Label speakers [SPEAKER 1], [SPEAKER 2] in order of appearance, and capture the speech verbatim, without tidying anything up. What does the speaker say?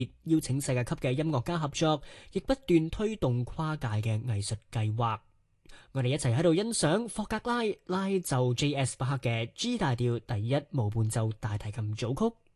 [SPEAKER 1] 邀請世界級嘅音樂家合作，亦不斷推動跨界嘅藝術計劃。我哋一齊喺度欣賞霍格拉拉奏 J S 巴克嘅 G 大調第一無伴奏大提琴組曲。